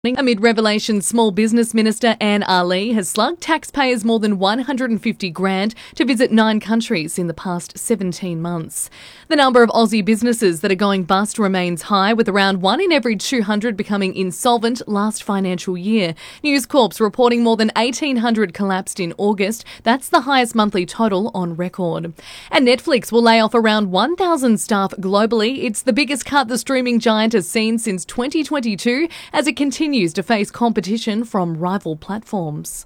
Amid revelations, Small Business Minister Anne Ali has slugged taxpayers more than $150,000 to visit 9 countries in the past 17 months. The number of Aussie businesses that are going bust remains high, with around 1 in every 200 becoming insolvent last financial year. News Corp's reporting more than 1,800 collapsed in August. That's the highest monthly total on record. And Netflix will lay off around 1,000 staff globally. It's the biggest cut the streaming giant has seen since 2022 as it continues to face competition from rival platforms.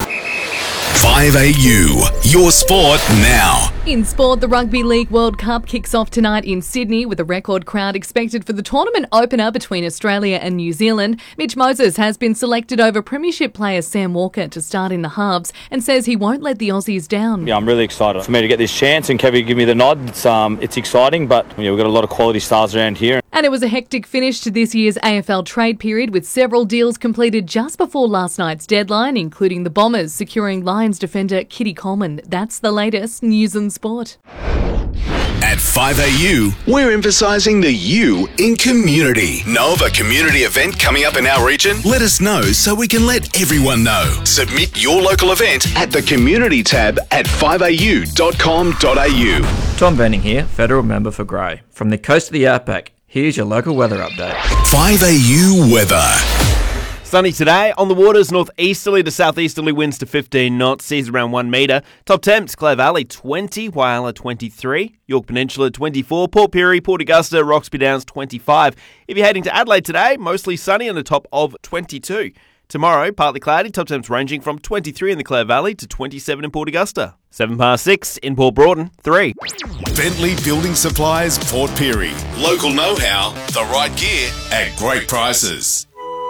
5AU, your sport now. In sport, the Rugby League World Cup kicks off tonight in Sydney with a record crowd expected for the tournament opener between Australia and New Zealand. Mitch Moses has been selected over Premiership player Sam Walker to start in the halves and says he won't let the Aussies down. Yeah, I'm really excited for me to get this chance and Kevin give me the nod. It's exciting, but we've got a lot of quality stars around here. And it was a hectic finish to this year's AFL trade period, with several deals completed just before last night's deadline, including the Bombers securing Lions defender Kitty Coleman. That's the latest news and sport. At 5AU, we're emphasising the U in community. Know of a community event coming up in our region? Let us know so we can let everyone know. Submit your local event at the community tab at 5au.com.au. Tom Benning here, Federal Member for Grey. From the coast of the Outback, here's your local weather update. 5AU weather. Sunny today. On the waters, northeasterly to southeasterly winds to 15 knots, seas around 1 metre. Top temps, Clare Valley 20, Whyalla 23, York Peninsula 24, Port Pirie, Port Augusta, Roxby Downs 25. If you're heading to Adelaide today, mostly sunny and a top of 22. Tomorrow, partly cloudy, top temps ranging from 23 in the Clare Valley to 27 in Port Augusta. 6:07 in Port Broughton, 3. Bentley Building Supplies, Port Pirie. Local know-how, the right gear at great prices.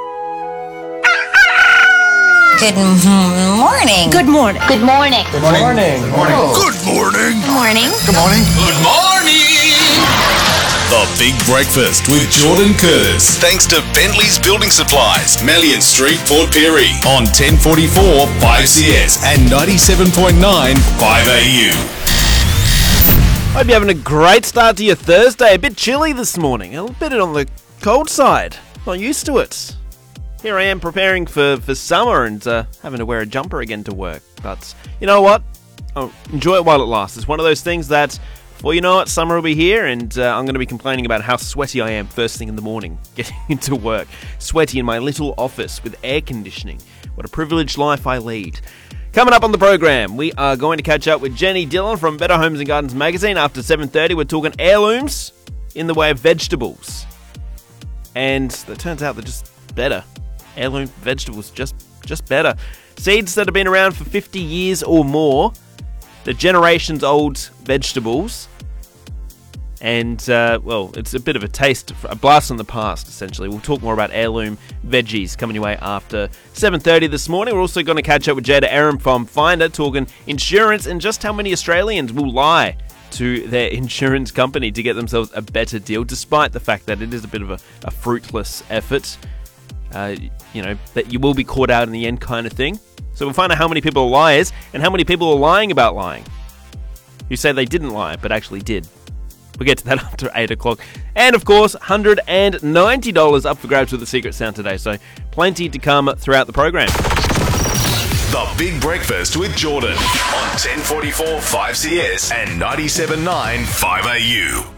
Good morning. Good morning. Good morning. Good morning. Good morning. Good morning. Morning. Good morning. Good morning. The Big Breakfast with Jordan Curtis. Thanks to Bentley's Building Supplies, Melian Street, Port Pirie. On 1044 5CS and 97.9 5AU. Hope you're having a great start to your Thursday. A bit chilly this morning. A little bit on the cold side. Not used to it. Here I am preparing for summer and having to wear a jumper again to work. But you know what? I'll enjoy it while it lasts. It's one of those things that, before you know it, summer will be here and I'm going to be complaining about how sweaty I am first thing in the morning getting into work. Sweaty in my little office with air conditioning. What a privileged life I lead. Coming up on the program, we are going to catch up with Jenny Dillon from Better Homes and Gardens magazine. After 7:30, we're talking heirlooms in the way of vegetables. And it turns out they're just better. Heirloom vegetables, just better. Seeds that have been around for 50 years or more. The generations old vegetables. And, it's a bit of a taste, a blast from the past, essentially. We'll talk more about heirloom veggies coming your way after 7:30 this morning. We're also going to catch up with Jada Aram from Finder, talking insurance and just how many Australians will lie to their insurance company to get themselves a better deal, despite the fact that it is a bit of a fruitless effort. That you will be caught out in the end kind of thing. So we'll find out how many people are liars and how many people are lying about lying. Who say they didn't lie, but actually did. We'll get to that after 8 o'clock. And of course, $190 up for grabs with the secret sound today. So plenty to come throughout the program. The Big Breakfast with Jordan on 1044 5CS and 97.9 5AU.